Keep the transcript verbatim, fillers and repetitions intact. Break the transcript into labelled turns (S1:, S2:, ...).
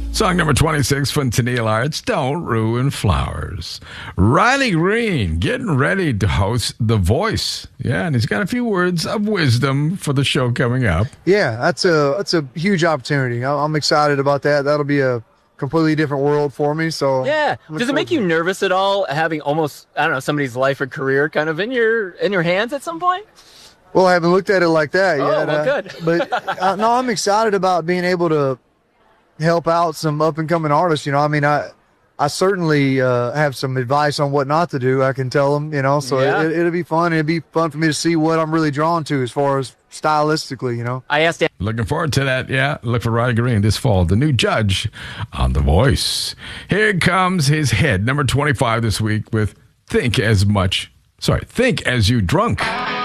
S1: Song number twenty-six from Tennille Arts, Don't Ruin Flowers. Riley Green getting ready to host The Voice. Yeah, and he's got a few words of wisdom for the show coming up.
S2: Yeah, that's a that's a huge opportunity. I'm excited about that. That'll be a completely different world for me. So
S3: yeah, does it make you nervous at all having almost, I don't know, somebody's life or career kind of in your in your hands at some point?
S2: Well, I haven't looked at it like that
S3: oh,
S2: yet.
S3: Well,
S2: uh,
S3: good.
S2: but uh, no, I'm excited about being able to help out some up and coming artists. You know, I mean, I I certainly uh, have some advice on what not to do. I can tell them, you know, so
S3: yeah.
S2: it, it'll be fun. It'll be fun for me to see what I'm really drawn to as far as stylistically, you know.
S3: I asked.
S1: Looking forward to that. Yeah, look for Riley Green this fall, the new judge on The Voice. Here comes his head, number twenty-five this week with Think As Much. Sorry, Think As You Drunk.